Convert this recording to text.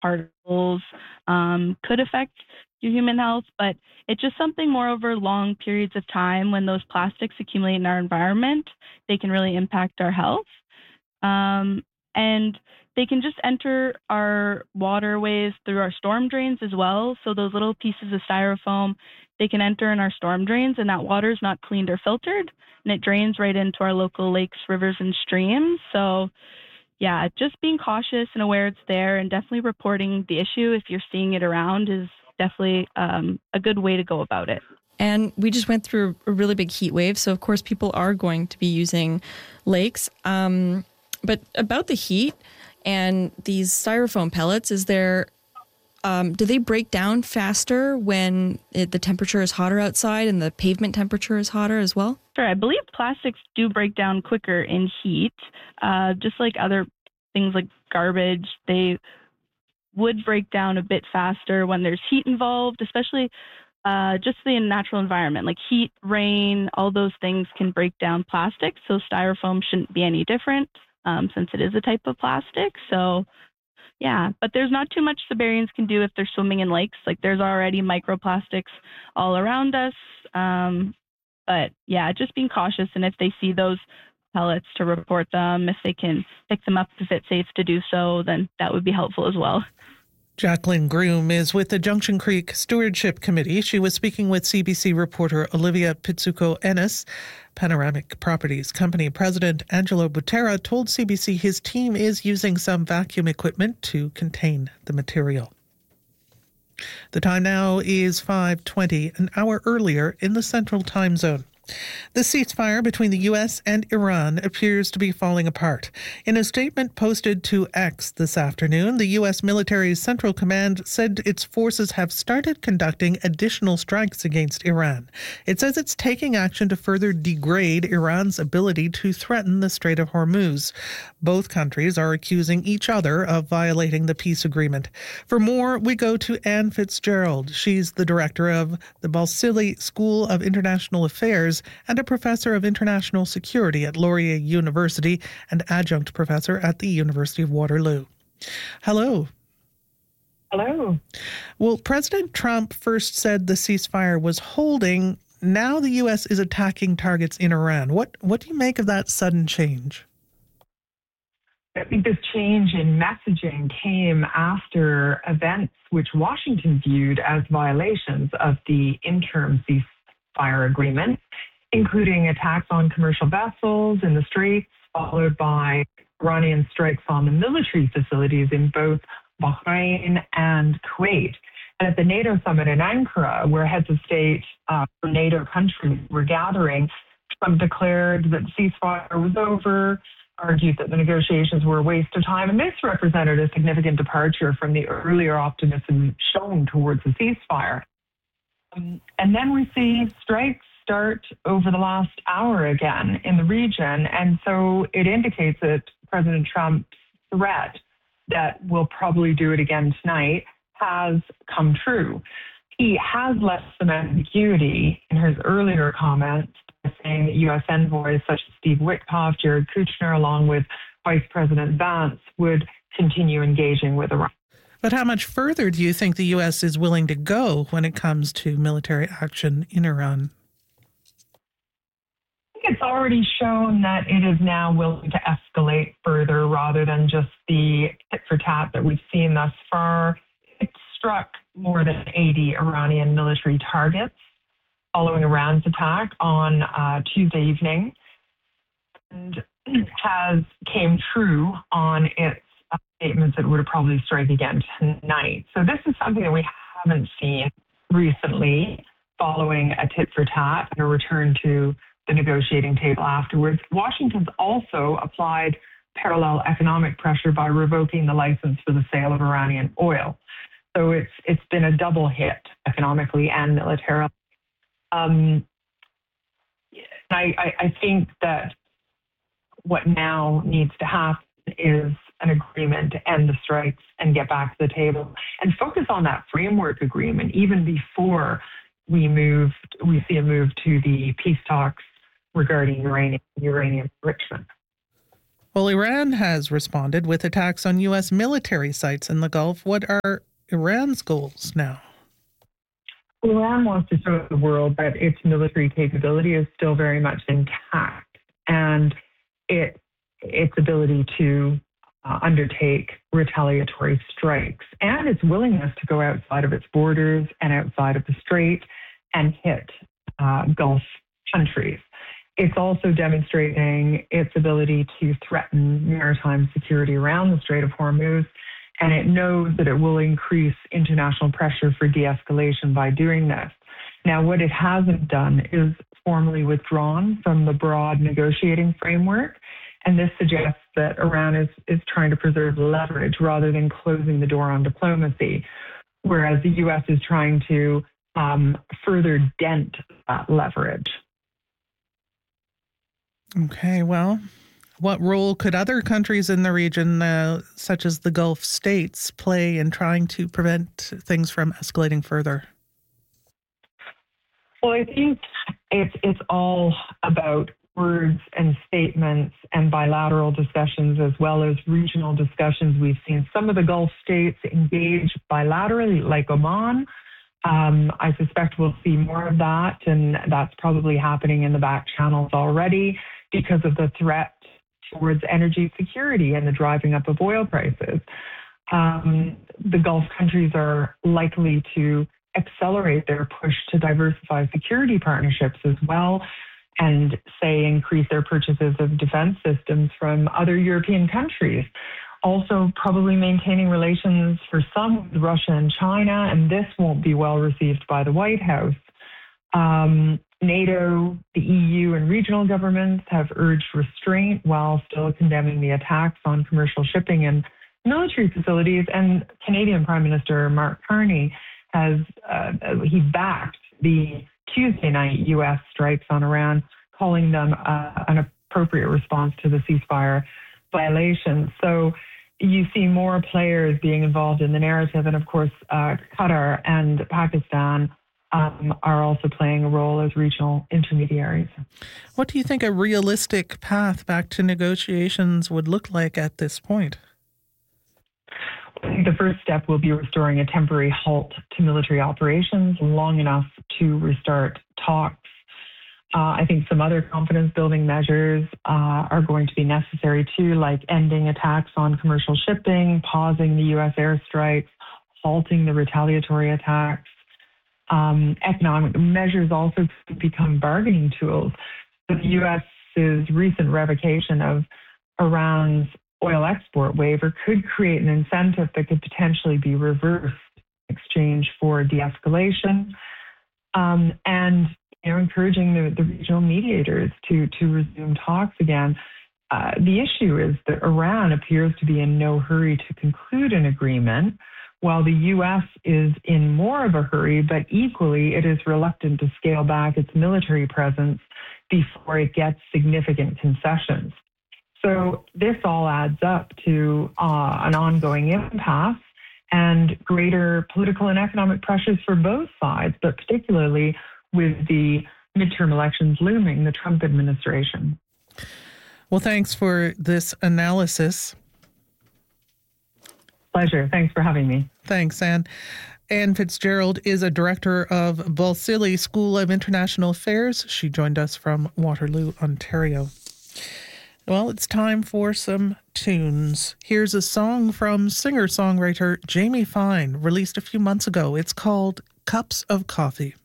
particles could affect your human health, but it's just something more over long periods of time. When those plastics accumulate in our environment, they can really impact our health. And they can just enter our waterways through our storm drains as well. So those little pieces of styrofoam, they can enter in our storm drains, and that water is not cleaned or filtered, and it drains right into our local lakes, rivers, and streams. So yeah, just being cautious and aware it's there, and definitely reporting the issue if you're seeing it around is definitely a good way to go about it. And we just went through a really big heat wave, so of course people are going to be using lakes. But about the heat and these styrofoam pellets, is there, do they break down faster when the temperature is hotter outside and the pavement temperature is hotter as well? Sure. I believe plastics do break down quicker in heat, just like other things like garbage. They would break down a bit faster when there's heat involved, especially just the natural environment, like heat, rain, all those things can break down plastic. So styrofoam shouldn't be any different. Since it is a type of plastic. So yeah, but there's not too much Siberians can do if they're swimming in lakes. Like there's already microplastics all around us. But yeah, just being cautious. And if they see those pellets, to report them. If they can pick them up if it's safe to do so, then that would be helpful as well. Jacqueline Groom is with the Junction Creek Stewardship Committee. She was speaking with CBC reporter Olivia Pizzuko-Ennis. Panoramic Properties Company President Angelo Butera told CBC his team is using some vacuum equipment to contain the material. The time now is 5:20, an hour earlier in the Central Time Zone. The ceasefire between the U.S. and Iran appears to be falling apart. In a statement posted to X this afternoon, the U.S. military's Central Command said its forces have started conducting additional strikes against Iran. It says it's taking action to further degrade Iran's ability to threaten the Strait of Hormuz. Both countries are accusing each other of violating the peace agreement. For more, we go to Anne Fitzgerald. She's the director of the Balsillie School of International Affairs and a professor of international security at Laurier University and adjunct professor at the University of Waterloo. Hello. Hello. Well, President Trump first said the ceasefire was holding. Now the U.S. is attacking targets in Iran. What do you make of that sudden change? I think this change in messaging came after events which Washington viewed as violations of the interim ceasefire agreement, including attacks on commercial vessels in the Straits, followed by Iranian strikes on the military facilities in both Bahrain and Kuwait. And at the NATO summit in Ankara, where heads of state from NATO countries were gathering, Trump declared that the ceasefire was over, argued that the negotiations were a waste of time, and this represented a significant departure from the earlier optimism shown towards the ceasefire. And then we see strikes start over the last hour again in the region, and so it indicates that President Trump's threat that we'll probably do it again tonight has come true. He has left some ambiguity in his earlier comments, saying that U.S. envoys such as Steve Witkoff, Jared Kushner, along with Vice President Vance, would continue engaging with Iran. But how much further do you think the U.S. is willing to go when it comes to military action in Iran? I think it's already shown that it is now willing to escalate further rather than just the tit for tat that we've seen thus far. It struck more than 80 Iranian military targets following Iran's attack on Tuesday evening, and came true on its statements that it would probably strike again tonight. So this is something that we haven't seen recently following a tit for tat and a return to the negotiating table afterwards. Washington's also applied parallel economic pressure by revoking the license for the sale of Iranian oil. So it's been a double hit economically and militarily. I think that what now needs to happen is an agreement to end the strikes and get back to the table and focus on that framework agreement even before we see a move to the peace talks regarding uranium enrichment. Well, Iran has responded with attacks on U.S. military sites in the Gulf. What are Iran's goals now? Iran wants to show the world that its military capability is still very much intact, and its ability to undertake retaliatory strikes, and its willingness to go outside of its borders and outside of the Strait and hit Gulf countries. It's also demonstrating its ability to threaten maritime security around the Strait of Hormuz, and it knows that it will increase international pressure for de-escalation by doing this. Now, what it hasn't done is formally withdrawn from the broad negotiating framework, and this suggests that Iran is trying to preserve leverage rather than closing the door on diplomacy, whereas the U.S. is trying to further dent that leverage. Okay, well, what role could other countries in the region, such as the Gulf states, play in trying to prevent things from escalating further? Well, I think it's all about words and statements and bilateral discussions as well as regional discussions. We've seen some of the Gulf states engage bilaterally, like Oman. I suspect we'll see more of that, and that's probably happening in the back channels already because of the threat towards energy security and the driving up of oil prices. The Gulf countries are likely to accelerate their push to diversify security partnerships as well, and say increase their purchases of defense systems from other European countries. Also probably maintaining relations for some with Russia and China, and this won't be well received by the White House. NATO, the EU, and regional governments have urged restraint while still condemning the attacks on commercial shipping and military facilities. And Canadian Prime Minister Mark Carney he backed the Tuesday night U.S. strikes on Iran, calling them an appropriate response to the ceasefire violations. So you see more players being involved in the narrative, and of course, Qatar and Pakistan are also playing a role as regional intermediaries. What do you think a realistic path back to negotiations would look like at this point? I think the first step will be restoring a temporary halt to military operations long enough to restart talks. I think some other confidence-building measures are going to be necessary too, like ending attacks on commercial shipping, pausing the U.S. airstrikes, halting the retaliatory attacks. Economic measures also could become bargaining tools. The U.S.'s recent revocation of Iran's oil export waiver could create an incentive that could potentially be reversed in exchange for de-escalation, and encouraging the regional mediators to resume talks again. The issue is that Iran appears to be in no hurry to conclude an agreement, while the U.S. is in more of a hurry, but equally it is reluctant to scale back its military presence before it gets significant concessions. So this all adds up to an ongoing impasse and greater political and economic pressures for both sides, but particularly with the midterm elections looming, the Trump administration. Well, thanks for this analysis. Pleasure. Thanks for having me. Thanks, Anne. Anne Fitzgerald is a director of Balsillie School of International Affairs. She joined us from Waterloo, Ontario. Well, it's time for some tunes. Here's a song from singer-songwriter Jamie Fine, released a few months ago. It's called Cups of Coffee.